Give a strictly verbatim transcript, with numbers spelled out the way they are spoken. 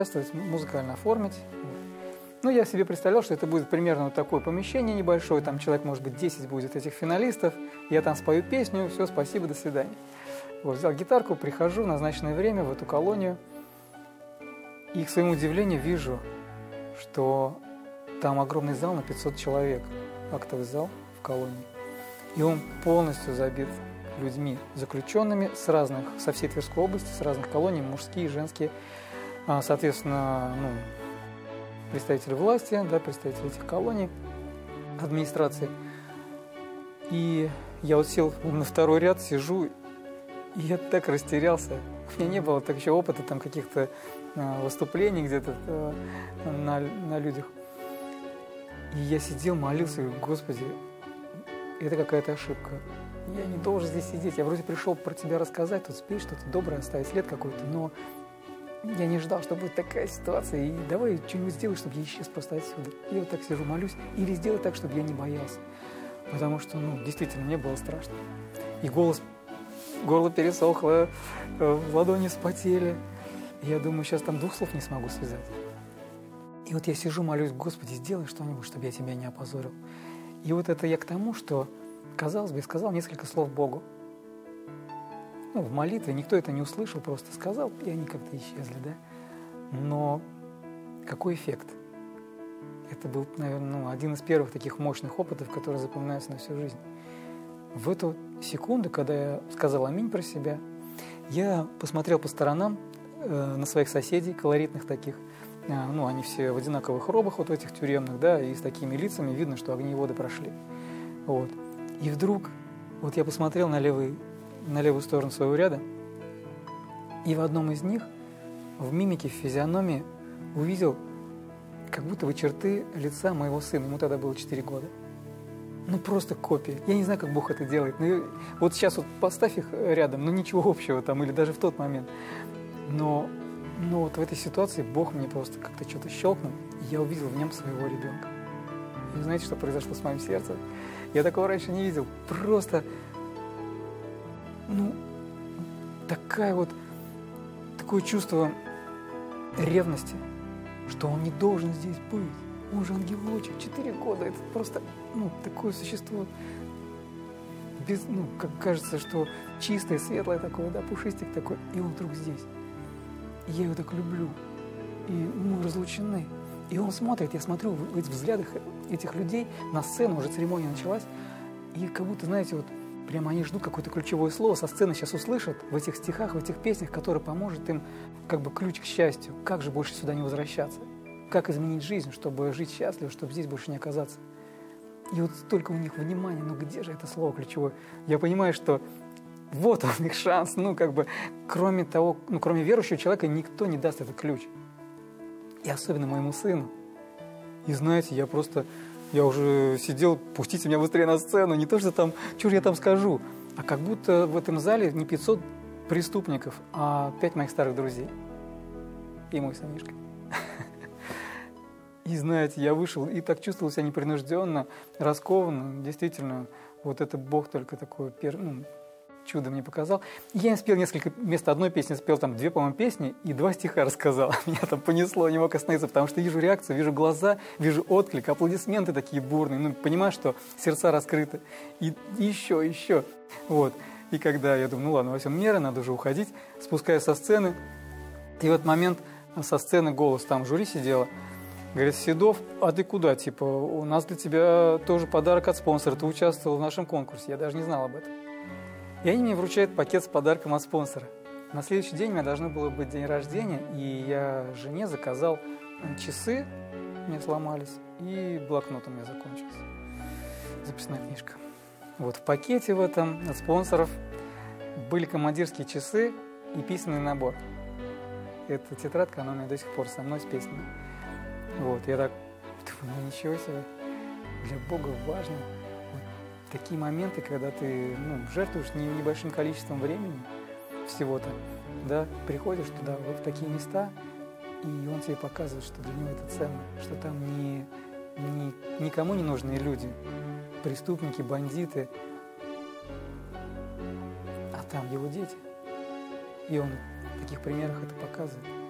музыкально оформить. Ну, я себе представлял, что это будет примерно вот такое помещение небольшое, там человек, может быть, десять будет этих финалистов, я там спою песню, все, спасибо, до свидания. Вот, взял гитарку, прихожу в назначенное время в эту колонию, и, к своему удивлению, вижу, что там огромный зал на пятьсот человек, актовый зал в колонии, и он полностью забит людьми, заключенными с разных, со всей Тверской области, с разных колоний, мужские, женские, соответственно, ну, представители власти, да, представители этих колоний, администрации. И я вот сел на второй ряд, сижу, и я так растерялся. У меня не было так еще опыта там каких-то а, выступлений где-то а, на, на людях. И я сидел, молился, и говорю: Господи, это какая-то ошибка. Я не должен здесь сидеть. Я вроде пришел про тебя рассказать, тут спеть что-то доброе, оставить след какой-то, но я не ждал, что будет такая ситуация, и давай что-нибудь сделай, чтобы я исчез просто отсюда. Я вот так сижу, молюсь, или сделай так, чтобы я не боялся. Потому что, ну, действительно, мне было страшно. И голос, горло пересохло, ладони вспотели. И я думаю, сейчас там двух слов не смогу связать. И вот я сижу, молюсь: Господи, сделай что-нибудь, чтобы я тебя не опозорил. И вот это я к тому, что, казалось бы, я сказал несколько слов Богу. Ну, в молитве никто это не услышал, просто сказал, и они как-то исчезли, да? Но какой эффект? Это был, наверное, ну, один из первых таких мощных опытов, которые запоминаются на всю жизнь. В эту секунду, когда я сказал аминь про себя, я посмотрел по сторонам э, на своих соседей, колоритных таких. Э, ну, они все в одинаковых робах, вот в этих тюремных, да, и с такими лицами видно, что огни и воды прошли. Вот. И вдруг, вот я посмотрел на левый на левую сторону своего ряда, и в одном из них, в мимике, в физиономии, увидел как будто бы черты лица моего сына. Ему тогда было четыре года. Ну, просто копия. Я не знаю, как Бог это делает. Но вот сейчас вот поставь их рядом, ну, ничего общего там, или даже в тот момент. Но, но вот в этой ситуации Бог мне просто как-то что-то щелкнул, и я увидел в нем своего ребенка. И знаете, что произошло с моим сердцем? Я такого раньше не видел. Просто... Ну, такая вот, такое чувство ревности, что он не должен здесь быть. Он же ангелочек, четыре года, это просто, ну, такое существо, без, ну, как кажется, что чистое, светлое такое, да, пушистик такой, и он вдруг здесь. И я его так люблю, и мы разлучены. И он смотрит, я смотрю в этих взглядах этих людей на сцену, уже церемония началась, и как будто, знаете, вот, прямо они ждут какое-то ключевое слово, со сцены сейчас услышат в этих стихах, в этих песнях, которое поможет им, как бы, ключ к счастью. Как же больше сюда не возвращаться? Как изменить жизнь, чтобы жить счастливо, чтобы здесь больше не оказаться? И вот столько у них внимания, ну где же это слово ключевое? Я понимаю, что вот он их шанс, ну как бы, кроме того, ну кроме верующего человека, никто не даст этот ключ. И особенно моему сыну. И знаете, я просто... Я уже сидел, пустите меня быстрее на сцену, не то, что там, что же я там скажу, а как будто в этом зале не пятьсот преступников, а пять моих старых друзей и мой сынишка. И знаете, я вышел и так чувствовал себя непринужденно, раскованно, действительно, вот это Бог только такое, ну, чудо мне показал. Я им спел несколько, вместо одной песни спел там две, по-моему, песни и два стиха рассказал. Меня там понесло, не мог остановиться, потому что вижу реакцию, вижу глаза, вижу отклик, аплодисменты такие бурные, ну, понимаю, что сердца раскрыты. И еще, еще. Вот. И когда я думаю, ну ладно, во всем меры, надо уже уходить, спускаюсь со сцены, и в этот момент со сцены голос, там жюри сидело, говорит: Седов, а ты куда? Типа, у нас для тебя тоже подарок от спонсора, ты участвовал в нашем конкурсе, я даже не знал об этом. И они мне вручают пакет с подарком от спонсора. На следующий день у меня должно было быть день рождения, и я жене заказал часы, мне сломались, и блокнот у меня закончился. Записная книжка. Вот в пакете в этом от спонсоров были командирские часы и письменный набор. Эта тетрадка, она у меня до сих пор со мной с песнями. Вот, я так, ну ничего себе, для Бога важно. Такие моменты, когда ты, ну, жертвуешь небольшим количеством времени всего-то, да, приходишь туда, вот в такие места, и он тебе показывает, что для него это ценно, что там не, не, никому не нужные люди, преступники, бандиты, а там его дети. И он в таких примерах это показывает.